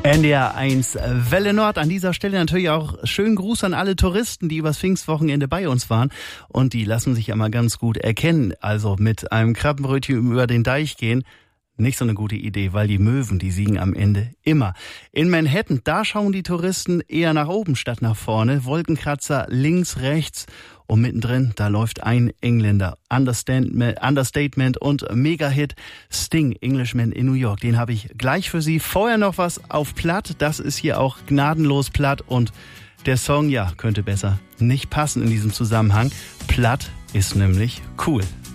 NDR 1 Welle Nord. An dieser Stelle natürlich auch schönen Gruß an alle Touristen, die übers Pfingstwochenende bei uns waren. Und die lassen sich ja mal ganz gut erkennen. Also mit einem Krabbenbrötchen über den Deich gehen. Nicht so eine gute Idee, weil die Möwen, die siegen am Ende immer. In Manhattan, da schauen die Touristen eher nach oben statt nach vorne. Wolkenkratzer links, rechts. Und mittendrin, da läuft ein Engländer. Understatement und Mega-Hit Sting, Englishman in New York. Den habe ich gleich für Sie. Vorher noch was auf Platt. Das ist hier auch gnadenlos platt. Und der Song, ja, könnte besser nicht passen in diesem Zusammenhang. Platt ist nämlich cool.